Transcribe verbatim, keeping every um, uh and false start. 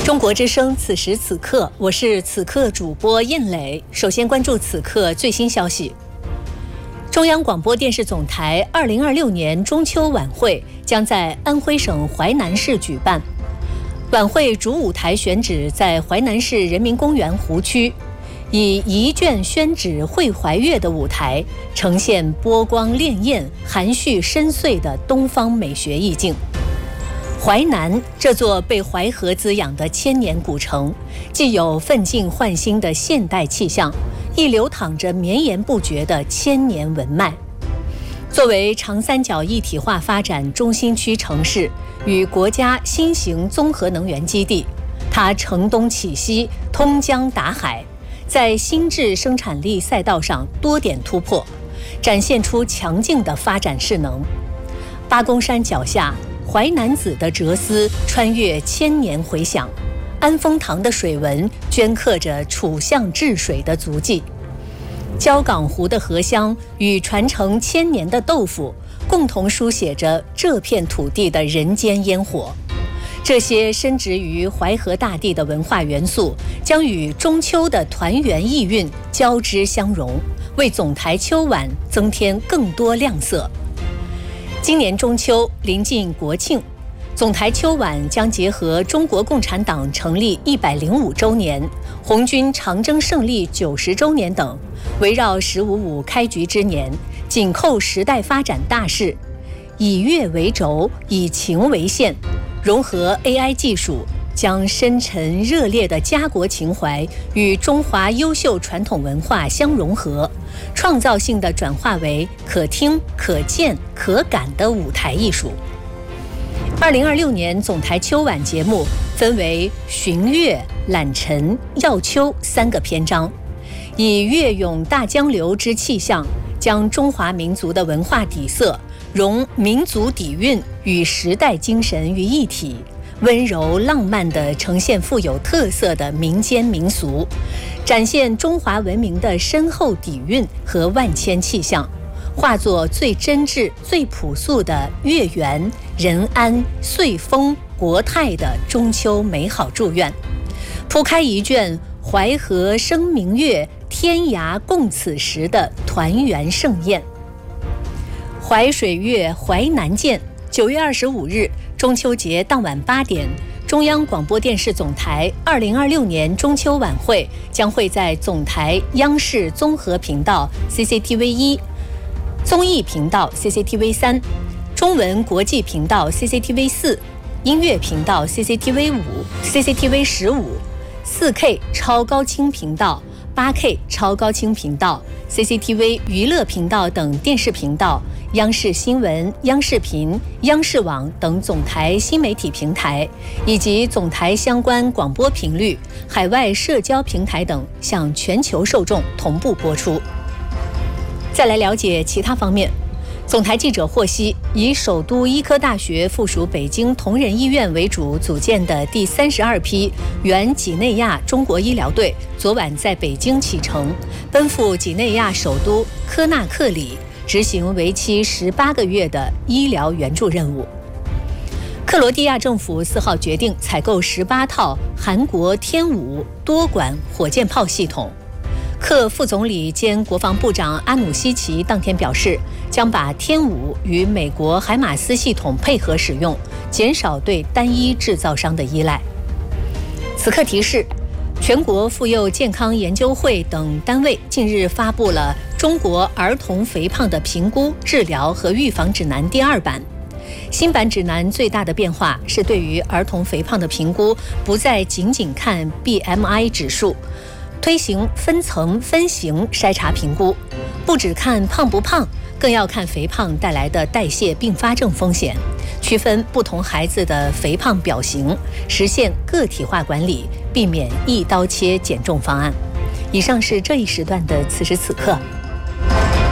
中国之声，此时此刻，我是此刻主播印磊。首先关注此刻最新消息。中央广播电视总台二零二六年中秋晚会将在安徽省淮南市举办。晚会主舞台选址在淮南市人民公园湖区，以一卷宣纸绘怀月的舞台，呈现波光潋滟、含蓄深邃的东方美学意境。淮南这座被淮河滋养的千年古城，既有奋进焕新的现代气象，亦流淌着绵延不绝的千年文脉。作为长三角一体化发展中心区城市与国家新型综合能源基地，它承东启西，通江达海，在新质生产力赛道上多点突破，展现出强劲的发展势能。八公山脚下，淮南子的哲思穿越千年回响，安丰堂的水纹镌刻着楚象治水的足迹，焦港湖的荷香与传承千年的豆腐共同书写着这片土地的人间烟火。这些深植于淮河大地的文化元素，将与中秋的团圆意蕴交织相融，为总台秋晚增添更多亮色。今年中秋临近国庆，总台秋晚将结合中国共产党成立一百零五周年、红军长征胜利九十周年等，围绕十五五开局之年，紧扣时代发展大势，以乐为轴，以情为线，融合 A I 技术，将深沉热烈的家国情怀与中华优秀传统文化相融合，创造性地转化为可听、可见、可感的舞台艺术。二零二六年总台秋晚节目分为寻月、揽晨、耀秋三个篇章，以乐咏大江流之气象，将中华民族的文化底色融民族底蕴与时代精神于一体，温柔浪漫地呈现富有特色的民间民俗，展现中华文明的深厚底蕴和万千气象，化作最真挚、最朴素的月圆、人安、岁丰、国泰的中秋美好祝愿，铺开一卷淮河生明月，天涯共此时的团圆盛宴。淮水月，淮南见。九月二十五日，中秋节当晚八点，中央广播电视总台二零二六年中秋晚会将会在总台央视综合频道 C C T V 一、综艺频道 C C T V 三、中文国际频道 C C T V 四、音乐频道 C C T V 五、C C T V 十五、四 K 超高清频道、八 K 超高清频道、C C T V 娱乐频道等电视频道、央视新闻、央视频、央视网等总台新媒体平台，以及总台相关广播频率、海外社交平台等，向全球受众同步播出。再来了解其他方面。总台记者获悉，以首都医科大学附属北京同仁医院为主组建的第三十二批原几内亚中国医疗队昨晚在北京启程，奔赴几内亚首都科纳克里，执行为期十八个月的医疗援助任务。克罗地亚政府四号决定采购十八套韩国天五多管火箭炮系统。克副总理兼国防部长阿努西奇当天表示，将把天五与美国海马斯系统配合使用，减少对单一制造商的依赖。此刻提示，全国妇幼健康研究会等单位近日发布了中国儿童肥胖的评估、治疗和预防指南第二版。新版指南最大的变化是对于儿童肥胖的评估不再仅仅看 B M I 指数，推行分层分型筛查评估，不只看胖不胖，更要看肥胖带来的代谢并发症风险，区分不同孩子的肥胖表型，实现个体化管理，避免一刀切减重方案。以上是这一时段的此时此刻。